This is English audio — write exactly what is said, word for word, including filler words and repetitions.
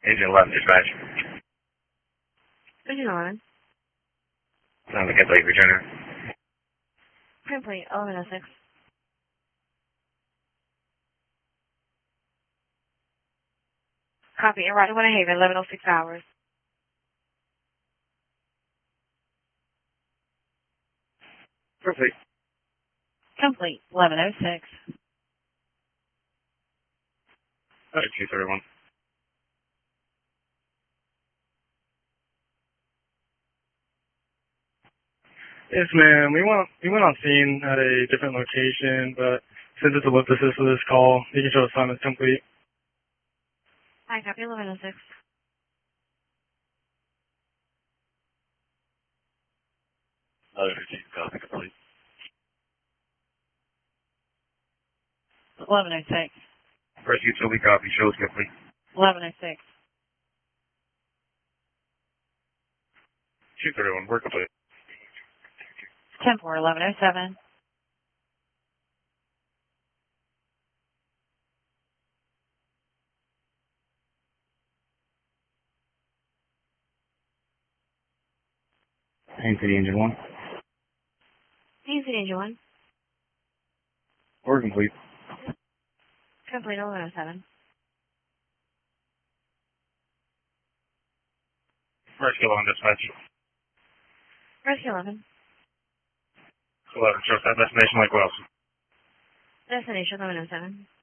Engine eleven, dispatch. Engine eleven. Sounds like a late returner. Complete, eleven oh six. Copy, arrival in Haven, eleven oh six hours. Perfect. Complete, eleven oh six. Alright, two thirty-one. Yes, ma'am. We went we went on scene at a different location, but since it's a whip assist with this call, you can show assignment complete. Hi, copy, eleven oh six. Another fifteen, copy complete. eleven oh six. First utility copy, shows complete. eleven oh six. two thirty-one, work complete. ten four, eleven oh seven. Haines City Engine one. Haines City Engine one. Work complete. Complete, eleven oh seven. Rescue eleven, dispatch. Rescue eleven. eleven, shows that destination like Wells. Destination eleven oh seven.